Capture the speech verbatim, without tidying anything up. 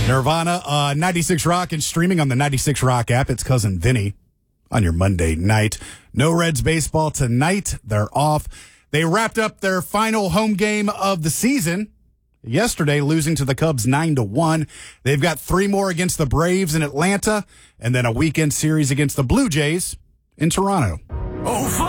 Nirvana, uh, ninety-six Rock, and streaming on the ninety-six Rock app. It's Cousin Vinny on your Monday night. No Reds baseball tonight. They're off. They wrapped up their final home game of the season yesterday, losing to the Cubs nine to one. They've got three more against the Braves in Atlanta, and then a weekend series against the Blue Jays in Toronto. Oh,